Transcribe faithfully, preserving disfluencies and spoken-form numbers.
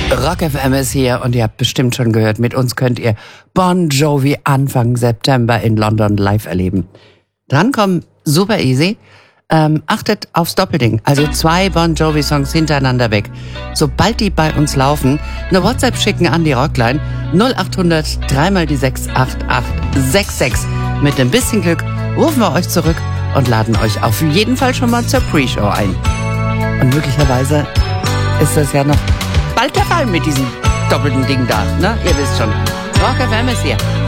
Rock F M ist hier und ihr habt bestimmt schon gehört, mit uns könnt ihr Bon Jovi Anfang September in London live erleben. Drankommen, super easy. Ähm, achtet aufs Doppelding, also zwei Bon Jovi Songs hintereinander weg. Sobald die bei uns laufen, eine WhatsApp schicken an die Rockline null acht hundert drei mal die sechs acht acht sechs sechs. Mit ein bisschen Glück rufen wir euch zurück und laden euch auf jeden Fall schon mal zur Pre-Show ein. Und möglicherweise ist das ja noch bald der Fall mit diesem doppelten Ding da, ne? Ihr wisst schon. Rock F M ist hier.